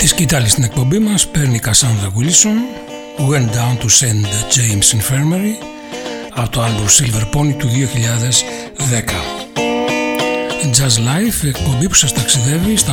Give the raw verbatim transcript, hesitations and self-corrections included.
σκητάλη στην εκπομπή μας παίρνει η Cassandra Wilson, Went Down to Saint James Infirmary, από το άλμπum Silver Pony του δύο χιλιάδες δέκα. Jazz Life, εκπομπή που σας ταξιδεύει στα